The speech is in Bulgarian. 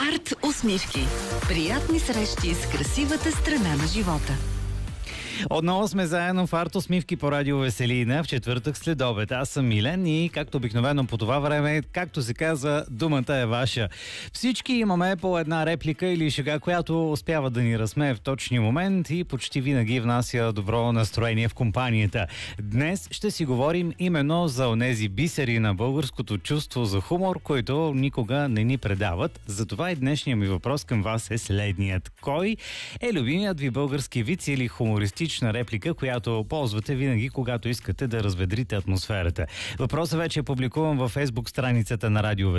Арт усмивки. Приятни срещи с красивата страна на живота. Отново сме заедно в Арт усмивки по радио Веселина в четвъртък след обед. Аз съм Милен и както обикновено по това време, както се казва, думата е ваша. Всички имаме по една реплика или шега, която успява да ни разсмее в точния момент и почти винаги внася добро настроение в компанията. Днес ще си говорим именно за онези бисери на българското чувство за хумор, които никога не ни предават. Затова и днешният ми въпрос към вас е следният. Кой е любимият ви български виц или хумористичен реплика, която ползвате винаги, когато искате да разведрите атмосферата? Въпросът вече е публикуван във Фейсбук страницата на Радио